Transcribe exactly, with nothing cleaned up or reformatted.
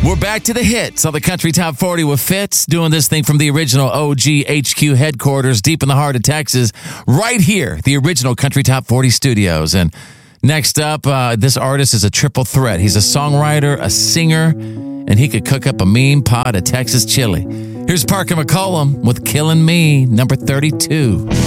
We're back to the hits on the Country Top forty with Fitz, doing this thing from the original O G H Q headquarters deep in the heart of Texas, right here, the original Country Top forty studios. And next up, uh, this artist is a triple threat. He's a songwriter, a singer, and he could cook up a mean pot of Texas chili. Here's Parker McCollum with Killing Me, number thirty-two.